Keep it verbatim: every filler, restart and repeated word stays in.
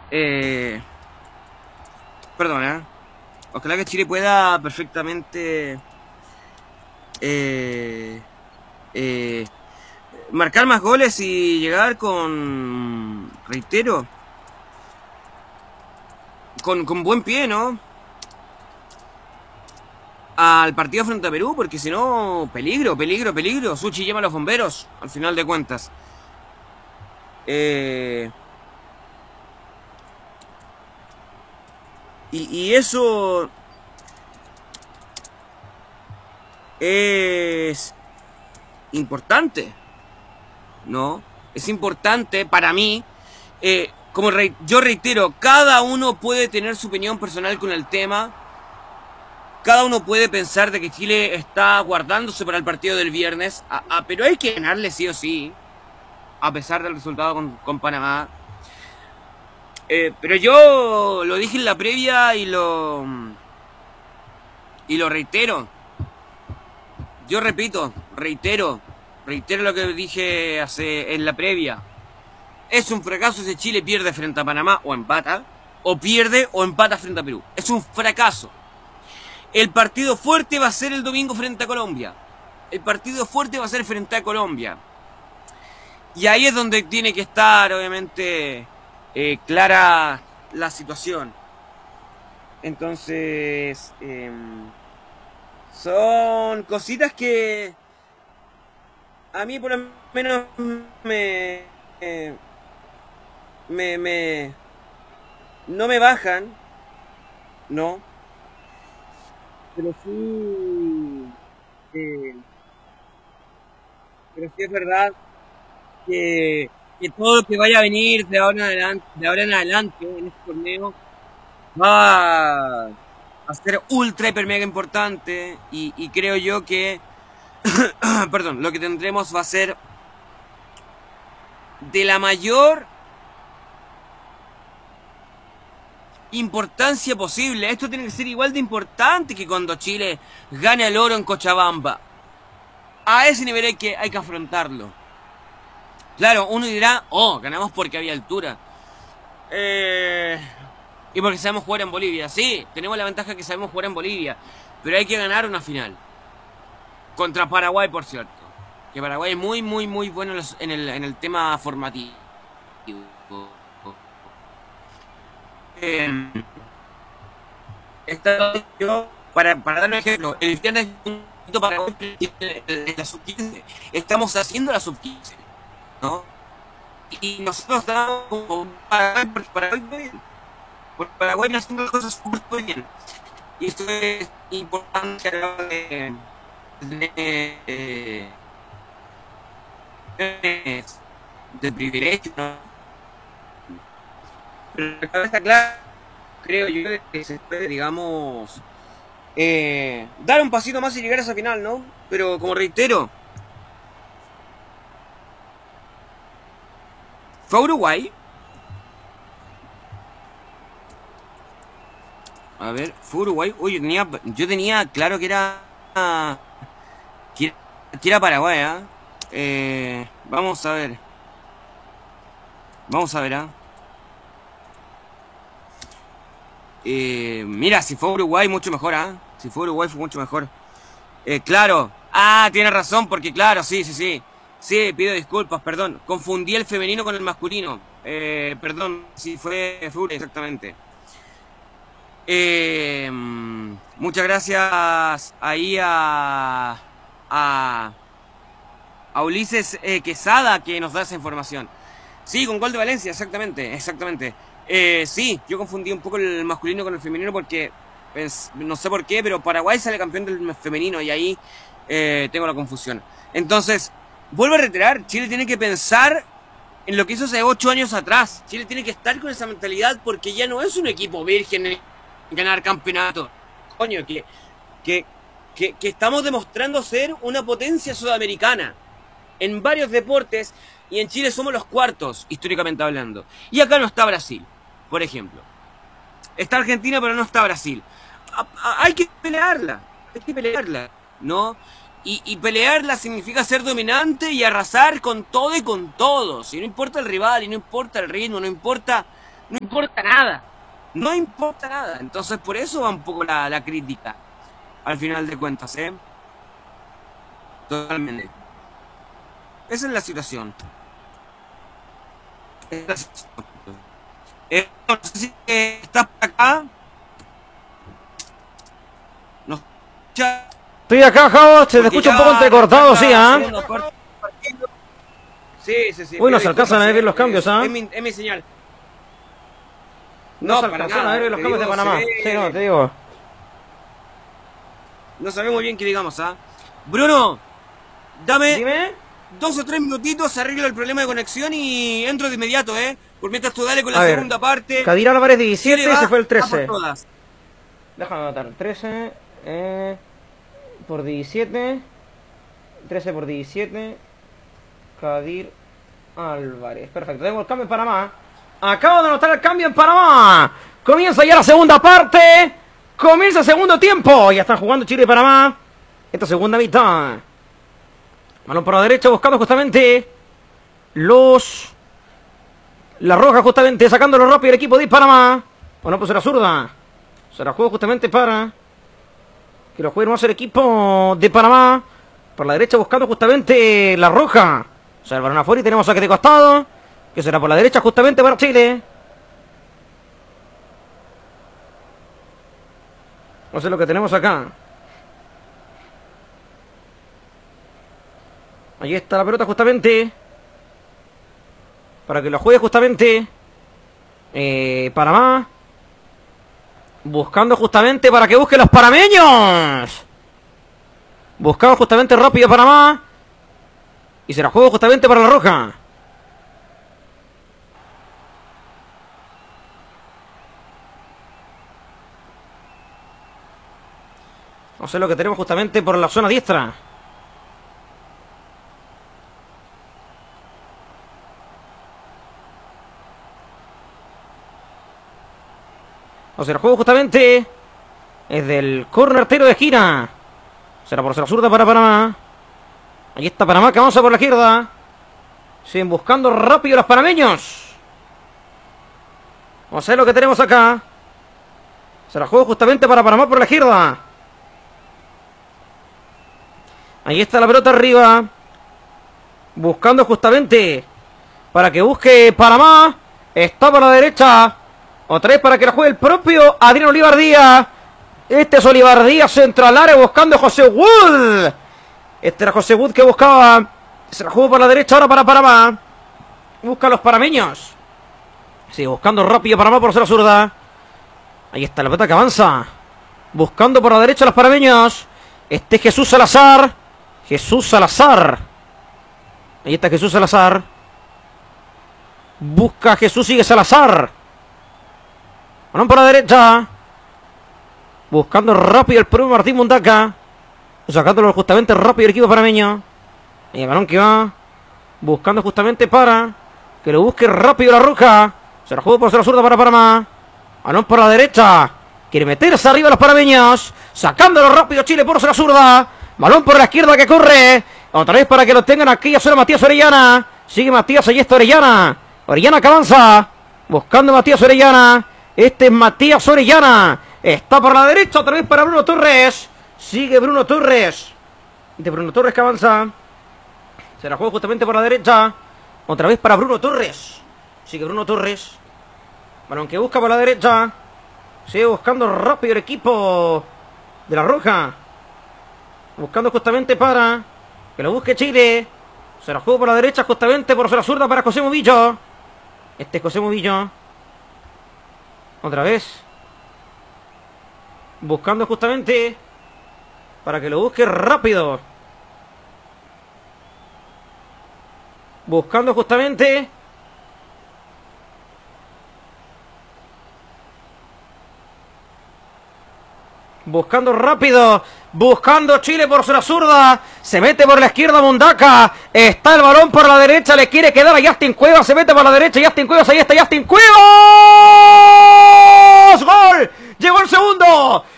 Eh, perdona. Ojalá que Chile pueda perfectamente eh, eh, marcar más goles y llegar con, reitero, con, con buen pie, ¿no? Al partido frente a Perú, porque si no, peligro, peligro, peligro. Suchi llama a los bomberos, al final de cuentas. Eh, y, y eso es importante, ¿no? Es importante para mí. Eh, como re yo reitero, cada uno puede tener su opinión personal con el tema. Cada uno puede pensar de que Chile está guardándose para el partido del viernes, a, a, pero hay que ganarle sí o sí, a pesar del resultado con, con Panamá. Eh, pero yo lo dije en la previa y lo y lo reitero. Yo repito, reitero, reitero lo que dije hace en la previa. Es un fracaso si Chile pierde frente a Panamá o empata, o pierde o empata frente a Perú. Es un fracaso. El partido fuerte va a ser el domingo frente a Colombia. El partido fuerte va a ser frente a Colombia. Y ahí es donde tiene que estar, obviamente, eh, clara la situación. Entonces, eh, son cositas que a mí por lo menos me, eh, me, me, no me bajan, ¿no? Pero sí, eh, pero sí es verdad que, que todo lo que vaya a venir de ahora en adelante, de ahora en adelante en este torneo va a ser ultra hiper mega importante y, y creo yo que perdón, lo que tendremos va a ser de la mayor importancia posible. Esto tiene que ser igual de importante que cuando Chile gane el oro en Cochabamba. A ese nivel hay que, hay que afrontarlo. Claro, uno dirá, oh, ganamos porque había altura. Eh, y porque sabemos jugar en Bolivia. Sí, tenemos la ventaja que sabemos jugar en Bolivia. Pero hay que ganar una final. Contra Paraguay, por cierto. Que Paraguay es muy, muy, muy bueno en el, en el tema formativo. Eh, esta yo, para, para dar un ejemplo, el viernes Paraguay en la sub quince. Estamos haciendo la sub quince, ¿no? Y nosotros estamos como Paraguay, porque Paraguay muy bien. Porque Paraguay haciendo las cosas muy bien. Y esto es importante a la hora de, de, de, de privilegio, ¿no? Pero la cabeza clara, creo yo que se puede, digamos, eh, dar un pasito más y llegar a esa final, ¿no? Pero como reitero, ¿fue a Uruguay? A ver, ¿fue Uruguay? Uy, yo tenía, yo tenía claro que era, que era, que era Paraguay, ¿eh? Eh, vamos a ver. Vamos a ver, ¿ah? ¿eh? Eh, mira, si fue Uruguay, mucho mejor, ¿ah? ¿eh? Si fue Uruguay, fue mucho mejor. Eh, claro. Ah, tiene razón, porque claro, sí, sí, sí. Sí, pido disculpas, perdón. Confundí el femenino con el masculino. Eh, perdón, sí, fue, fue Uruguay, exactamente. Eh, muchas gracias ahí a, a, a Ulises eh, Quesada que nos da esa información. Sí, con gol de Valencia, exactamente, exactamente. Eh, sí, yo confundí un poco el masculino con el femenino porque pues, no sé por qué, pero Paraguay sale campeón del femenino y ahí eh, tengo la confusión. Entonces, vuelvo a reiterar, Chile tiene que pensar en lo que hizo hace ocho años atrás. Chile tiene que estar con esa mentalidad porque ya no es un equipo virgen en ganar campeonato. Coño, que, que, que, que estamos demostrando ser una potencia sudamericana en varios deportes y en Chile somos los cuartos, históricamente hablando. Y acá no está Brasil, por ejemplo. Está Argentina, pero no está Brasil. A, a, hay que pelearla, hay que pelearla, ¿no? Y, y pelearla significa ser dominante y arrasar con todo y con todos. Y no importa el rival, y no importa el ritmo, no importa, no importa nada. No importa nada. Entonces por eso va un poco la, la crítica. Al final de cuentas, ¿eh? Totalmente. Esa es la situación. Esa es la situación. Eh, no sé si eh, estás por acá. No. Ya. Estoy acá, Jao, se te escucha un poco entrecortado, sí, ¿ah? ¿eh? Sí, sí, sí. Uy, no se alcanzan a ver bien los cambios, ¿ah? ¿eh? Es, mi, es mi señal. No, no se alcanzan a ver bien los cambios de Panamá. Sí, no, te digo. No sabemos bien qué digamos, ¿ah? Bruno, dame Dime. dos o tres minutitos, arreglo el problema de conexión y entro de inmediato, ¿eh? Por mientras tú dale con la a segunda ver, parte. Kadir Álvarez diecisiete y se fue el trece. Todas. Déjame anotar. trece eh, por diecisiete. trece por diecisiete. Kadir Álvarez. Perfecto, tengo el cambio en Panamá. Acabo de anotar el cambio en Panamá. Comienza ya la segunda parte. Comienza el segundo tiempo. Ya están jugando Chile y Panamá. Esta segunda mitad. Balón por la derecha buscando justamente los... La roja justamente sacándolo rápido el equipo de Panamá. Bueno, pues será zurda. Se la juega justamente para que lo juegue más el equipo de Panamá. Por la derecha buscando justamente la roja. O sea, el balón afuera y tenemos saque de costado. Que será por la derecha justamente para Chile. No sé lo que tenemos acá. Ahí está la pelota justamente. Para que lo juegue justamente eh, Panamá. Buscando justamente para que busque los panameños. Buscando justamente rápido Panamá. Y se la juega justamente para la roja. No sé lo que tenemos justamente por la zona diestra. O sea, el juego justamente es del córner tiro de esquina. Será por ser zurda para Panamá. Ahí está Panamá que avanza por la izquierda. Siguen buscando rápido los panameños. Vamos a ver lo que tenemos acá. Será juego justamente para Panamá por la izquierda. Ahí está la pelota arriba. Buscando justamente para que busque Panamá. Está por la derecha. Otra vez para que la juegue el propio Adrián Olivar Díaz. Este es Olivar Díaz central área buscando a José Wood. Este era José Wood que buscaba. Se la jugó por la derecha ahora para Panamá. Busca a los panameños. Sigue buscando rápido Panamá por ser la zurda. Ahí está la pelota que avanza. Buscando por la derecha a los panameños. Este es Jesús Salazar. Jesús Salazar. Ahí está Jesús Salazar. Busca a Jesús, sigue Salazar. Balón por la derecha. Buscando rápido el propio Martín Mundaca. Sacándolo justamente rápido el equipo panameño. Y el balón que va. Buscando justamente para que lo busque rápido la roja. Se la juega por ser la zurda para Panamá. Balón por la derecha. Quiere meterse arriba los panameños. Sacándolo rápido Chile por ser la zurda. Balón por la izquierda que corre. Otra vez para que lo tengan aquí a Matías Orellana. Sigue Matías, ahí está Orellana. Orellana que avanza. Buscando a Matías Orellana. Este es Matías Orellana. Está por la derecha otra vez para Bruno Torres. Sigue Bruno Torres. De Bruno Torres que avanza. Se la juega justamente por la derecha. Otra vez para Bruno Torres. Sigue Bruno Torres. Balón que busca por la derecha. Sigue buscando rápido el equipo de la roja. Buscando justamente para que lo busque Chile. Se la juega por la derecha justamente por ser la zurda para José Movillo. Este es José Movillo. Otra vez. Buscando justamente para que lo busque rápido. Buscando justamente. Buscando rápido. Buscando Chile por la zurda. Se mete por la izquierda Mundaca. Está el balón por la derecha. Le quiere quedar a Justin Cuevas. Se mete por la derecha. Justin Cuevas. Ahí está Justin Cuevas. ¡Gol! Llegó el segundo.